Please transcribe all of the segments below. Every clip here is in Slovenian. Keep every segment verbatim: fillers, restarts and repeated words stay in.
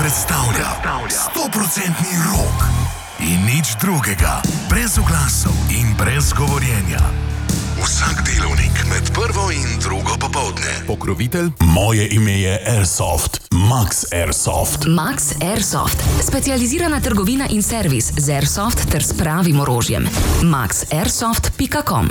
predstavlja sto procentni rok in nič drugega, brez oglasov in brez govorjenja. Vsak delovnik med prvo in drugo popoldne. Pokrovitelj? Moje ime je Airsoft. Max Airsoft. Max Airsoft. Specializirana trgovina in servis z Airsoft ter s pravim orožjem. max airsoft pika com.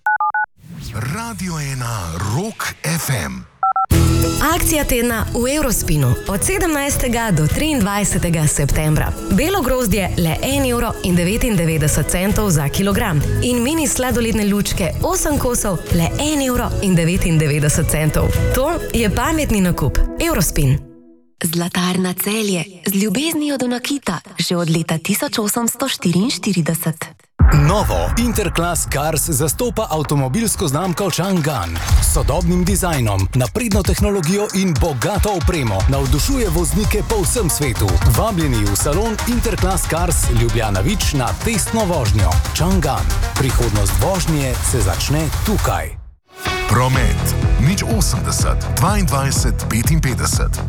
Radio ena Rock ef em. Akcija tedna v Eurospinu od sedemnajstega do triindvajsetega septembra. Belo grozdje le en evro in devetindevetdeset centov za kilogram in mini sladoledne lučke osem kosov le en evro in devetindevetdeset centov. To je pametni nakup. Eurospin. Zlatarna Celje z ljubeznijo do nakita že od leta tisoč osemsto štiriinštirideset. Novo Interclass Cars zastopa avtomobilsko znamko Chang'an s sodobnim dizajnom, napredno tehnologijo in bogato opremo. Navdušuje voznike po vsem svetu. Vabljeni v salon Interclass Cars Ljubljana Vič na testno vožnjo. Chang'an. Prihodnost vožnje se začne tukaj. Promet. Nič osemdeset, dvaindvajset, petinpetdeset.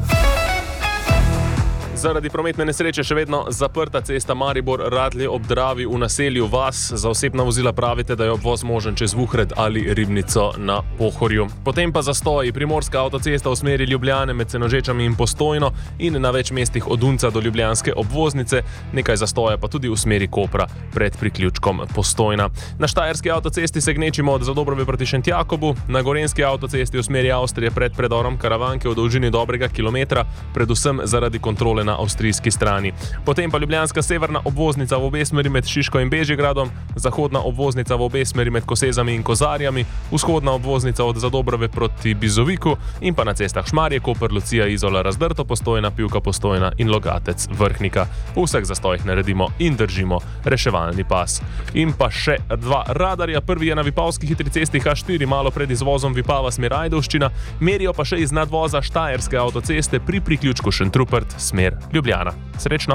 Zaradi prometne nesreče še vedno zaprta cesta Maribor-Radlje ob Dravi v naselju Vas. Za osebna vozila pravite, da je obvoz možen čez Vuhred ali Ribnico na Pohorju. Potem pa zastoji. Primorska avtocesta v smeri Ljubljane med Senožečami in Postojno in na več mestih od Unca do ljubljanske obvoznice. Nekaj zastoja pa tudi v smeri Kopra pred priključkom Postojna. Na štajerski avtocesti se gnečimo od Zadobrove proti Šentjakobu, na gorenski avtocesti v smeri Avstrije pred predorom Karavanke v dolžini dobrega kilometra, predvsem zaradi kontrole na avstrijski strani. Potem pa ljubljanska severna obvoznica v obe smeri med Šiško in Bežigradom, zahodna obvoznica v obe smeri med Kosezami in Kozarjami, vzhodna obvoznica od Zadobrove proti Bizoviku in pa na cestah Šmarje, Koper, Lucija, Izola, Razdrto, Postojna, Pivka, Postojna in Logatec, Vrhnika. V vseh zastojih naredimo in držimo reševalni pas. In pa še dva radarja. Prvi je na vipavski hitri cesti H štiri, malo pred izvozom Vipava smer Ajdovščina, merijo pa še iz nadvoza štajerske avtoceste pri priključku Šentrupert smer Ljubljana. Srečno!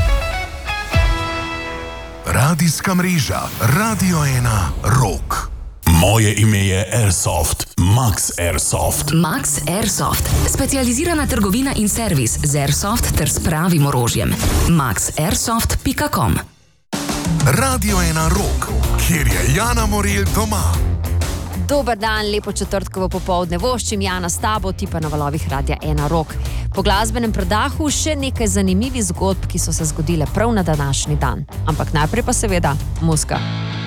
Radijska mreža Radio ena Rock. Moje ime je Airsoft. Max Airsoft. Max Airsoft. Specializirana trgovina in servis z Airsoft ter s pravim orožjem. max airsoft pika com. Radio ena Rock, kjer je Jana Morel doma. Dober dan, lepo četrtkovo popoldne. Voščim Jana s tabo, ti pa na valovih Radia ena Rock. Po glasbenem predahu še nekaj zanimivih zgodb, ki so se zgodile prav na današnji dan. Ampak najprej pa seveda muzika.